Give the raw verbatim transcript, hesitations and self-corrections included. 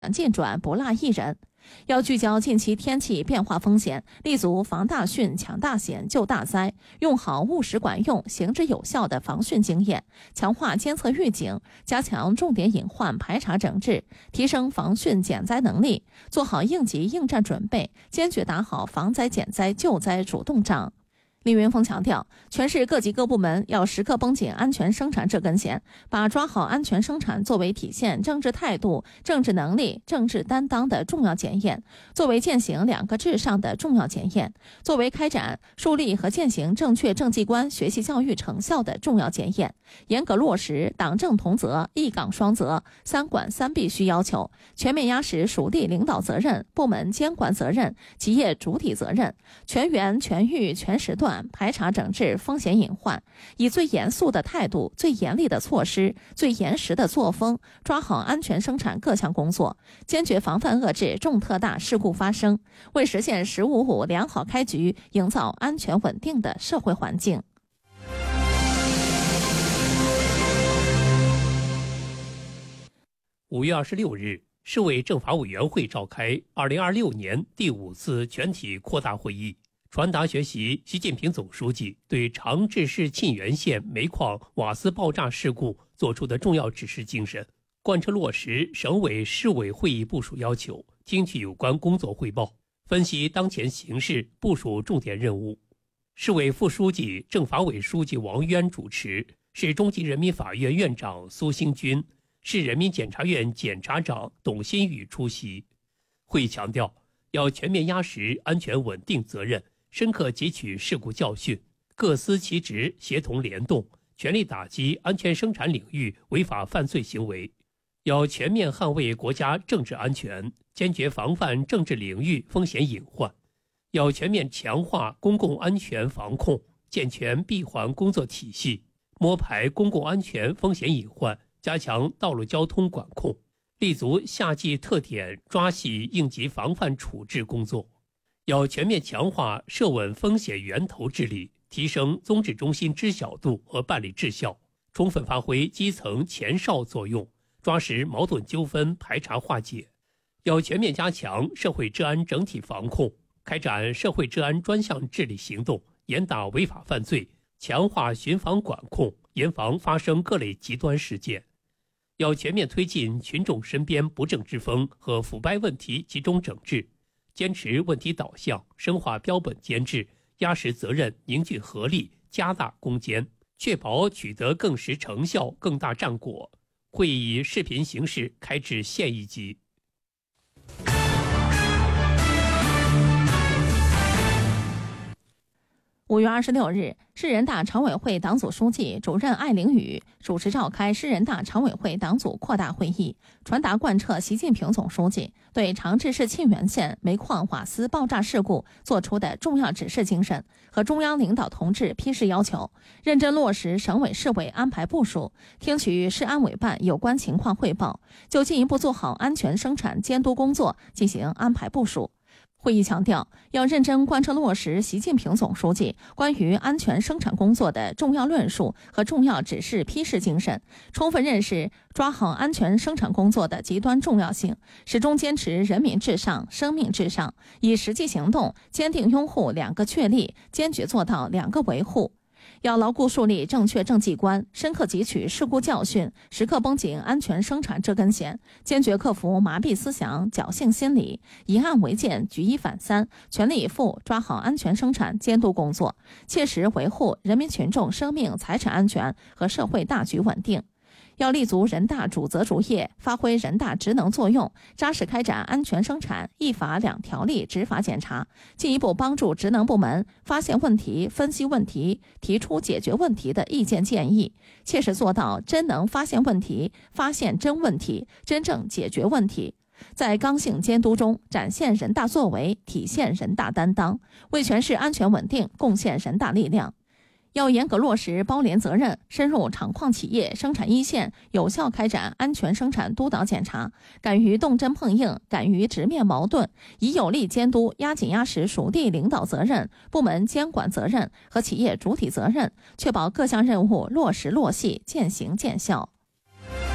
进转不落一人。要聚焦近期天气变化风险，立足防大汛、抢大险、救大灾，用好务实管用、行之有效的防汛经验，强化监测预警，加强重点隐患排查整治，提升防汛减灾能力，做好应急应战准备，坚决打好防灾减灾救灾主动仗。李云峰强调，全市各级各部门要时刻绷紧安全生产这根弦，把抓好安全生产作为体现政治态度、政治能力、政治担当的重要检验，作为践行两个至上的重要检验，作为开展、树立和践行正确政绩观学习教育成效的重要检验，严格落实党政同责、一岗双责、三管三必须要求，全面压实属地领导责任、部门监管责任、企业主体责任，全员全域全时段排查整治风险隐患，以最严肃的态度、最严厉的措施、最严实的作风，抓好安全生产各项工作，坚决防范遏制重特大事故发生，为实现“十五五”良好开局，营造安全稳定的社会环境。 五月二十六日，市委政法委员会召开二零二六年第五次全体扩大会议，传达学习习近平总书记对长治市沁源县煤矿瓦斯爆炸事故作出的重要指示精神，贯彻落实省委市委会议部署要求，听取有关工作汇报，分析当前形势，部署重点任务。市委副书记、政法委书记王渊主持，市中级人民法院院长苏兴军、市人民检察院检察长董新宇出席。会议强调，要全面压实安全稳定责任，深刻汲取事故教训，各司其职，协同联动，全力打击安全生产领域违法犯罪行为。要全面捍卫国家政治安全，坚决防范政治领域风险隐患。要全面强化公共安全防控，健全闭环工作体系，摸排公共安全风险隐患，加强道路交通管控，立足夏季特点，抓细应急防范处置工作。要全面强化涉稳风险源头治理，提升综治中心知晓度和办理质效，充分发挥基层前哨作用，抓实矛盾纠纷排查化解。要全面加强社会治安整体防控，开展社会治安专项治理行动，严打违法犯罪，强化巡防管控，严防发生各类极端事件。要全面推进群众身边不正之风和腐败问题集中整治，坚持问题导向，深化标本监制，压实责任，凝聚合力，加大攻坚，确保取得更实成效、更大战果。会议以视频形式开至县一级。 五月二十六日，市人大常委会党组书记、主任艾凌宇主持召开市人大常委会党组扩大会议，传达贯彻习近平总书记对长治市沁源县煤矿瓦斯爆炸事故作出的重要指示精神和中央领导同志批示要求，认真落实省委市委安排部署，听取市安委办有关情况汇报，就进一步做好安全生产监督工作进行安排部署。会议强调，要认真贯彻落实习近平总书记关于安全生产工作的重要论述和重要指示批示精神，充分认识抓好安全生产工作的极端重要性，始终坚持人民至上、生命至上，以实际行动坚定拥护两个确立，坚决做到两个维护。要牢固树立正确政绩观，深刻汲取事故教训，时刻绷紧安全生产这根弦，坚决克服麻痹思想、侥幸心理，以案为鉴，举一反三，全力以赴抓好安全生产监督工作，切实维护人民群众生命财产安全和社会大局稳定。要立足人大主责主业，发挥人大职能作用，扎实开展安全生产一法两条例执法检查，进一步帮助职能部门发现问题、分析问题、提出解决问题的意见建议，切实做到真能发现问题、发现真问题、真正解决问题。在刚性监督中展现人大作为，体现人大担当，为全市安全稳定贡献人大力量。要严格落实包联责任，深入厂矿企业生产一线，有效开展安全生产督导检查，敢于动真碰硬，敢于直面矛盾，以有力监督压紧压实属地领导责任、部门监管责任和企业主体责任，确保各项任务落实落细、见行见效。